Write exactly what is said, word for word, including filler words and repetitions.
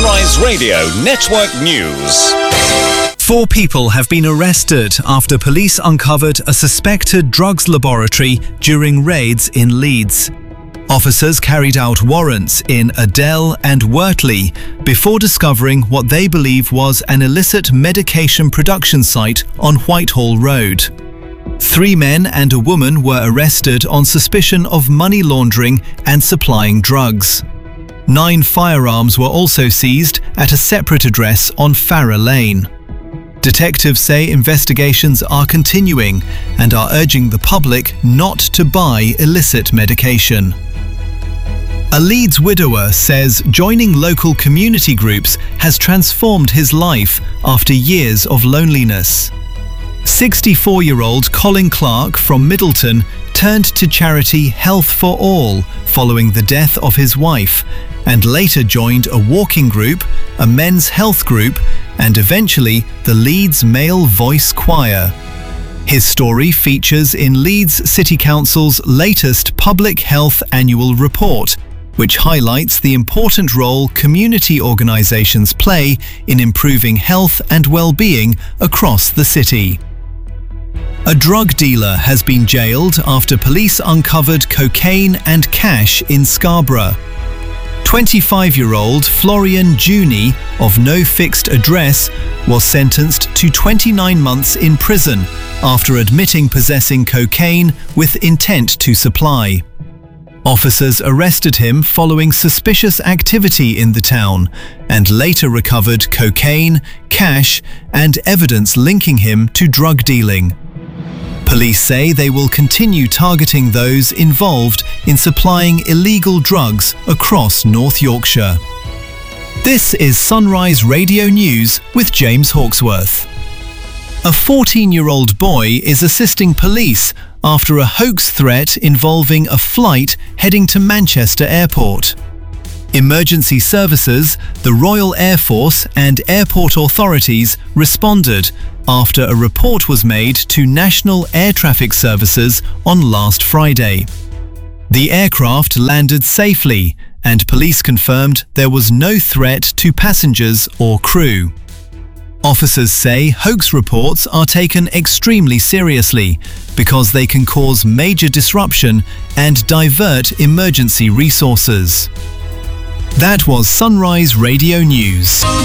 Sunrise Radio Network News. Four people have been arrested after police uncovered a suspected drugs laboratory during raids in Leeds. Officers carried out warrants in Adel and Wortley before discovering what they believe was an illicit medication production site on Whitehall Road. Three men and a woman were arrested on suspicion of money laundering and supplying drugs. Nine firearms were also seized at a separate address on Farrer Lane. Detectives say investigations are continuing and are urging the public not to buy illicit medication. A Leeds widower says joining local community groups has transformed his life after years of loneliness. sixty-four-year-old Colin Clark from Middleton turned to charity Health for All following the death of his wife, and later joined a walking group, a men's health group, and eventually the Leeds Male Voice Choir. His story features in Leeds City Council's latest Public Health Annual Report, which highlights the important role community organisations play in improving health and well-being across the city. A drug dealer has been jailed after police uncovered cocaine and cash in Scarborough. twenty-five-year-old Florian Juni, of no fixed address, was sentenced to twenty-nine months in prison after admitting possessing cocaine with intent to supply. Officers arrested him following suspicious activity in the town and later recovered cocaine, cash, and evidence linking him to drug dealing. Police say they will continue targeting those involved in supplying illegal drugs across North Yorkshire. This is Sunrise Radio News with James Hawksworth. A fourteen-year-old boy is assisting police after a hoax threat involving a flight heading to Manchester Airport. Emergency services, the Royal Air Force and airport authorities responded after a report was made to National Air Traffic Services on last Friday. The aircraft landed safely and police confirmed there was no threat to passengers or crew. Officers say hoax reports are taken extremely seriously because they can cause major disruption and divert emergency resources. That was Sunrise Radio News.